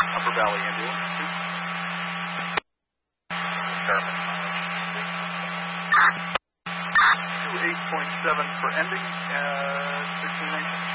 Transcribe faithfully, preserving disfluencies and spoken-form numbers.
Upper Valley ambulance. Sherman. two eight point seven for ending, uh, sixteen